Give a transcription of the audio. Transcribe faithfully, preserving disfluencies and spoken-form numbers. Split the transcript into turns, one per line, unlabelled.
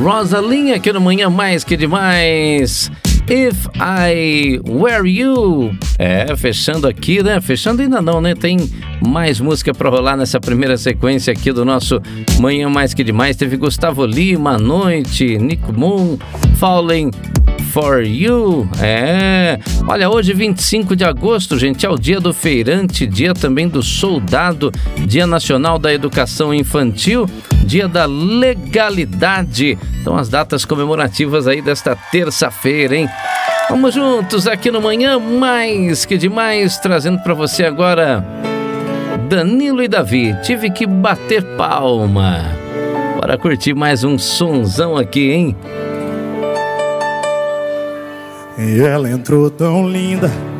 Rosalinha aqui no Manhã Mais Que Demais. If I Were You. É, fechando aqui, né? Fechando ainda não, né? Tem mais música pra rolar nessa primeira sequência aqui do nosso Manhã Mais Que Demais. Teve Gustavo Lima, Noite, Nick Moon, Falling For You. É, olha, hoje vinte e cinco de agosto, gente, é o dia do feirante, dia também do soldado, dia nacional da educação infantil, dia da legalidade. Então as datas comemorativas aí desta terça-feira, hein? Vamos juntos aqui no Manhã Mais Que Demais, trazendo pra você agora Danilo e Davi, Tive Que Bater Palma. Bora curtir mais um sonzão aqui, hein?
E ela entrou tão linda,